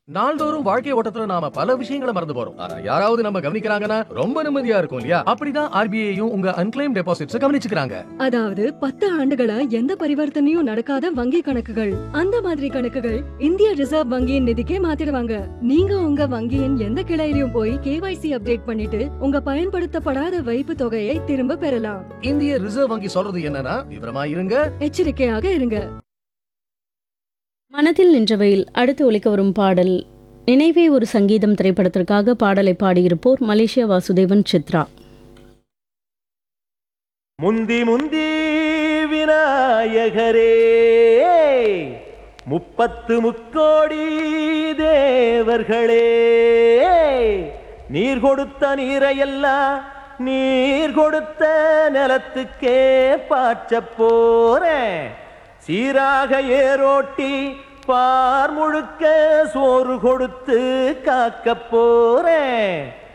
நாள்தோறும் வாழ்க்கை ஓட்டத்துல நாம பல விஷயங்களை மறந்து போறோம். ஆனா யாராவது நம்ம கவனிக்கிறாங்கன்னா ரொம்ப நிம்மதியா இருக்கும் இல்லையா? அப்படிதான் ஆர்பிஐயும் உங்க அன்கிளைம் டெபாசிட்ஸ் கவனிச்சுக்கிறாங்க. அதாவது 10 ஆண்டுகளா எந்த பரிவர்த்தனையும் நடக்காத வங்கி கணக்குகள், அந்த மாதிரி கணக்குகள் இந்திய ரிசர்வ் வங்கியின் நிதிக்கே மாத்திடுவாங்க. நீங்க உங்க வங்கியின் எந்த கிளையிலும் போய் கேவைசி அப்டேட் பண்ணிட்டு உங்க பயன்படுத்தப்படாத வைப்பு தொகையை திரும்ப பெறலாம். இந்திய ரிசர்வ் வங்கி சொல்றது என்னன்னா, விவரமா இருங்க, எச்சரிக்கையாக இருங்க. மனதில் நின்றவையில் அடுத்து ஒலிக்க வரும் பாடல் நினைவே ஒரு சங்கீதம் திரைப்படத்திற்காக பாடலை பாடியிருப்போர் மலேசியா வாசுதேவன் சித்ரா. முந்தி முந்தி விநாயகரே, 30 முக்கோடி தேவர்களே, நீர் கொடுத்த நீரையெல்லாம் நீர் கொடுத்த நிலத்துக்கே பாய்ச்ச போறேன். சீராக ஏரோட்டி பார் முழுக்க சோறு கொடுத்து காக்க போறேன்.